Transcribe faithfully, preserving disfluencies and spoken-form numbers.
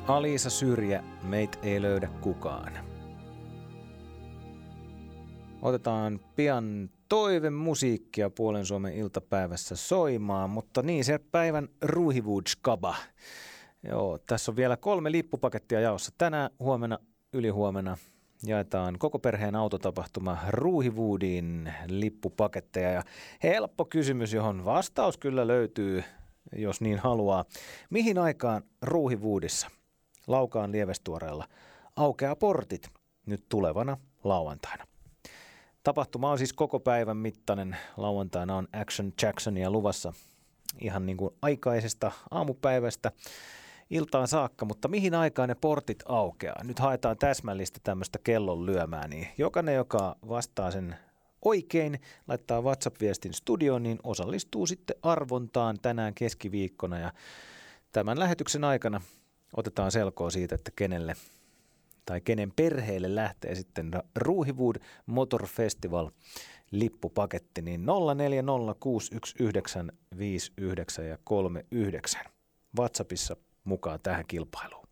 Alisa Syrjä, meit ei löydä kukaan. Otetaan pian toivemusiikkia Puolen Suomen iltapäivässä soimaan, mutta niin se päivän Ruuhiwood-skaba. Joo, tässä on vielä kolme lippupakettia jaossa. Tänään, huomenna, ylihuomenna jaetaan koko perheen autotapahtuma Ruuhiwoodin lippupaketteja. Ja helppo kysymys, johon vastaus kyllä löytyy, jos niin haluaa. Mihin aikaan Ruuhiwoodissa, Laukaan Lievestuoreella, aukeaa portit nyt tulevana lauantaina? Tapahtuma on siis koko päivän mittainen. Lauantaina on Action Jacksonia luvassa ihan niin kuin aikaisesta aamupäivästä iltaan saakka, mutta mihin aikaan ne portit aukeaa? Nyt haetaan täsmällistä tämmöistä kellon lyömää, niin jokainen, joka vastaa sen oikein, laittaa WhatsApp-viestin studioon, niin osallistuu sitten arvontaan tänään keskiviikkona ja tämän lähetyksen aikana otetaan selkoa siitä, että kenelle tai kenen perheelle lähtee sitten Ruuhiwood Motor Festival lippupaketti, niin nolla neljä nolla kuusi yksi yhdeksän viisi yhdeksän ja kolme yhdeksän WhatsAppissa mukaan tähän kilpailuun.